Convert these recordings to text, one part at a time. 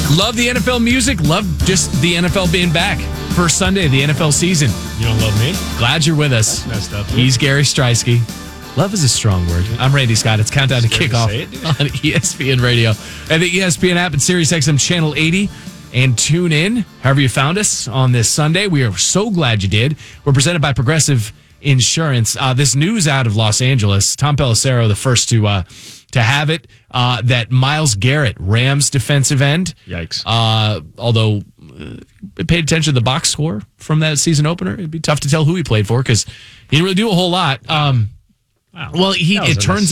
Love the NFL music. Love just the NFL being back. First Sunday of the NFL season. You don't love me? Glad you're with us. That's messed up. Dude. He's Gary Streisky. Love is a strong word. I'm Randy Scott. It's Countdown to Kickoff on ESPN Radio and the ESPN app and SiriusXM Channel 80. And tune in, however you found us on this Sunday. We are so glad you did. We're presented by Progressive Insurance. This news out of Los Angeles, Tom Pelissero, the first to have it, that Myles Garrett, Rams defensive end. Yikes. Although paid attention to the box score from that season opener, it'd be tough to tell who he played for because he didn't really do a whole lot. Well, it turns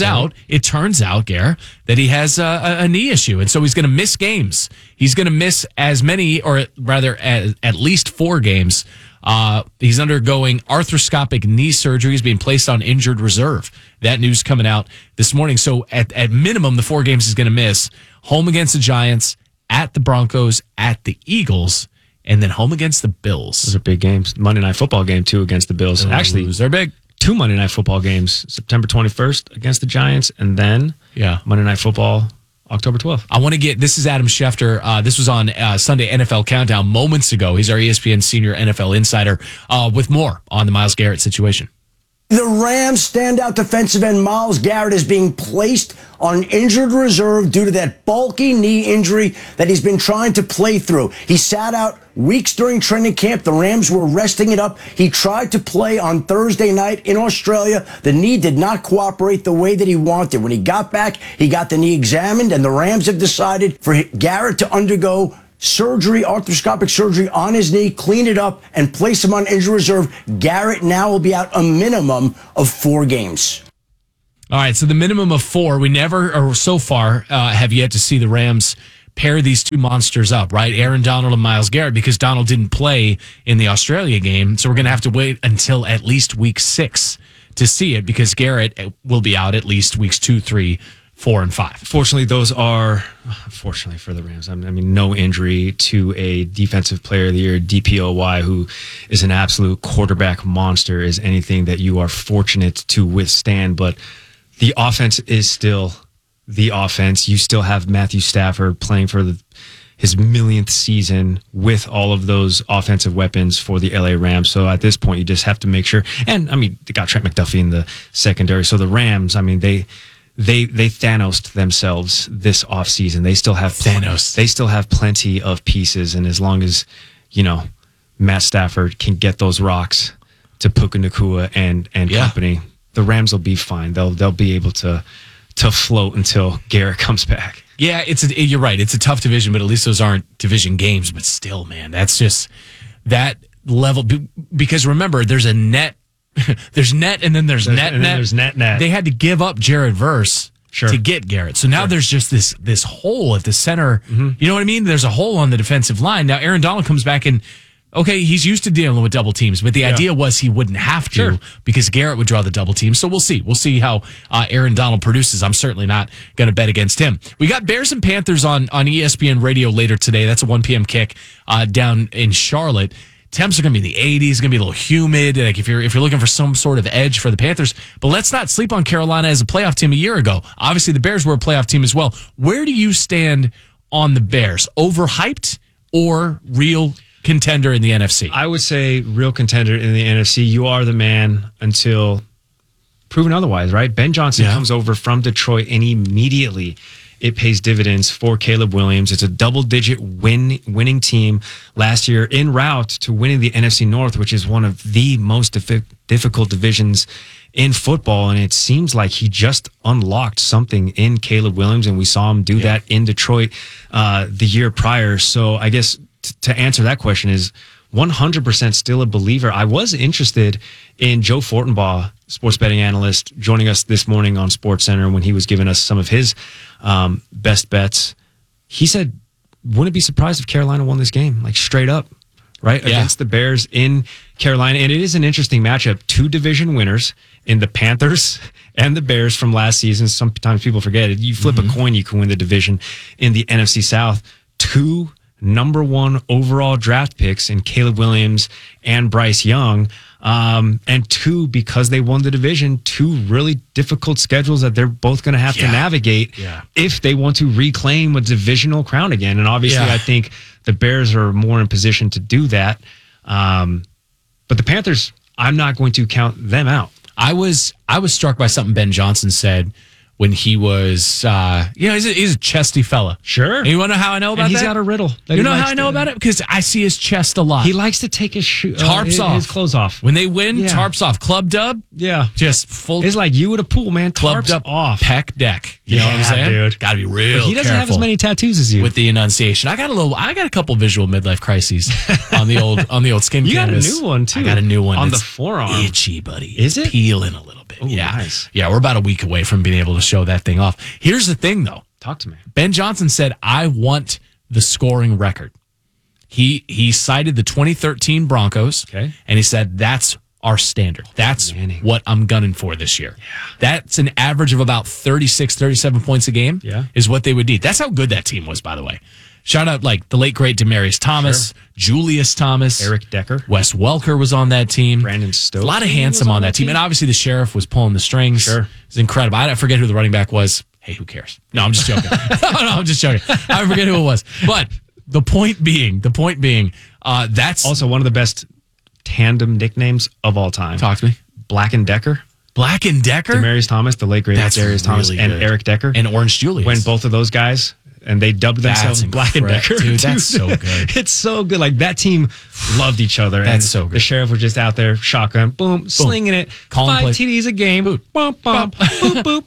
out, Gare, that he has a knee issue, and so he's going to miss games. He's going to miss as many, or rather, at least 4 games. He's undergoing arthroscopic knee surgery. He's being placed on injured reserve. That news coming out this morning. So at minimum, the 4 games he's going to miss: home against the Giants, at the Broncos, at the Eagles, and then home against the Bills. Those are big games. Monday Night Football game, too, against the Bills. Actually, they're big. 2 Monday Night Football games, September 21st against the Giants, and then Monday Night Football, October 12th. I want to get, this is Adam Schefter. This was on Sunday NFL Countdown moments ago. He's our ESPN senior NFL insider with more on the Myles Garrett situation. The Rams standout defensive end Myles Garrett is being placed on injured reserve due to that bulky knee injury that he's been trying to play through. He sat out weeks during training camp. The Rams were resting it up. He tried to play on Thursday night in Australia. The knee did not cooperate the way that he wanted. When he got back, he got the knee examined, and the Rams have decided for Garrett to undergo surgery, arthroscopic surgery on his knee, clean it up, and place him on injured reserve. Garrett now will be out a minimum of 4 games. All right, so the minimum of 4. We never, or so far, have yet to see the Rams pair these two monsters up, right? Aaron Donald and Myles Garrett, because Donald didn't play in the Australia game. So we're going to have to wait until at least week 6 to see it, because Garrett will be out at least weeks 2, 3, 4, and 5. Fortunately, those are, fortunately for the Rams, I mean, no injury to a defensive player of the year, DPOY, who is an absolute quarterback monster, is anything that you are fortunate to withstand. But the offense is still the offense. You still have Matthew Stafford playing for his millionth season with all of those offensive weapons for the LA Rams. So at this point, you just have to make sure. And I mean, they got Trent McDuffie in the secondary. So the Rams, I mean, they Thanos'd themselves this offseason. They still have They still have plenty of pieces, and as long as Matt Stafford can get those rocks to Puka Nacua and company, the Rams will be fine. They'll be able to float until Garrett comes back. Yeah, you're right. It's a tough division, but at least those aren't division games. But still, man, that's just that level. Because remember, there's a net. There's net, and then there's net. There's net. They had to give up Jared Verse to get Garrett. So now there's just this hole at the center. Mm-hmm. You know what I mean? There's a hole on the defensive line. Now Aaron Donald comes back, and okay, he's used to dealing with double teams, but the idea was he wouldn't have to because Garrett would draw the double team. So we'll see. We'll see how Aaron Donald produces. I'm certainly not going to bet against him. We got Bears and Panthers on ESPN Radio later today. That's a 1 p.m. kick down in Charlotte. Temps are going to be in the 80s, going to be a little humid. Like if you're looking for some sort of edge for the Panthers, but let's not sleep on Carolina as a playoff team a year ago. Obviously, the Bears were a playoff team as well. Where do you stand on the Bears? Overhyped or real contender in the NFC? I would say real contender in the NFC. You are the man until proven otherwise, right? Ben Johnson comes over from Detroit, and immediately it pays dividends for Caleb Williams. It's a double-digit winning team last year en route to winning the NFC North, which is one of the most difficult divisions in football. And it seems like he just unlocked something in Caleb Williams, and we saw him do that in Detroit the year prior. So I guess to answer that question is 100% still a believer. I was interested in Joe Fortenbaugh, sports betting analyst, joining us this morning on SportsCenter when he was giving us some of his best bets. He said, wouldn't be surprised if Carolina won this game, like straight up, right? Yeah. Against the Bears in Carolina. And it is an interesting matchup. 2 division winners in the Panthers and the Bears from last season. Sometimes people forget it. You flip a coin, you can win the division in the NFC South. 2 number 1 overall draft picks in Caleb Williams and Bryce Young. And two, because they won the division, two really difficult schedules that they're both going to have to navigate if they want to reclaim a divisional crown again. And obviously, I think the Bears are more in position to do that. But the Panthers, I'm not going to count them out. I was struck by something Ben Johnson said when he was, he's a chesty fella. Sure. And you want to know how I know about that? He's got a riddle. You know how I know about it? Because I see his chest a lot. He likes to take his tarps off. His clothes off. When they win, tarps off. Club dub? Yeah. Just full. It's like you at a pool, man. Clubbed Tarps up off. Pec deck. You know what I'm saying? Dude. Got to be real But he doesn't have as many tattoos as you. With the enunciation. I got a couple visual midlife crises on the old skin canvas. You got a new one, too. I got a new one. On the forearm. Itchy, buddy. Is it? Peeling a little bit. Ooh, yeah. Nice. Yeah, we're about a week away from being able to show that thing off. Here's the thing, though. Talk to me. Ben Johnson said, I want the scoring record. He cited the 2013 Broncos, and he said, that's our standard. That's what I'm gunning for this year. Yeah. That's an average of about 36, 37 points a game is what they would need. That's how good that team was, by the way. Shout out like the late, great Demaryius Thomas, Julius Thomas. Eric Decker. Wes Welker was on that team. Brandon Stokes. A lot of handsome on that team. And obviously the Sheriff was pulling the strings. Sure. It's incredible. I forget who the running back was. Hey, who cares? No, I'm just joking. I'm just joking. I forget who it was. But the point being, that's also one of the best tandem nicknames of all time. Talk to me. Black and Decker. Black and Decker? Demaryius Thomas, the late great Demaryius Thomas, and Eric Decker. And Orange Julius. When both of those guys, and they dubbed themselves Black and Decker. Dude, that's so good. It's so good. Like, that team loved each other. That's so good. The Sheriff was just out there, shotgun, boom, slinging it. Calling 5 TDs a game. Boop, boop, boop, boop,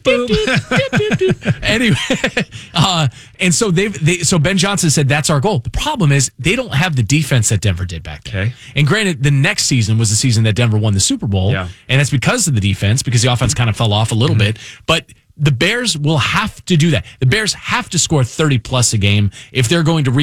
boop. Anyway, and so so Ben Johnson said that's our goal. The problem is they don't have the defense that Denver did back then. Okay. And granted, the next season was the season that Denver won the Super Bowl. Yeah. And that's because of the defense, because the offense kind of fell off a little bit. But the Bears will have to do that. The Bears have to score 30 plus a game if they're going to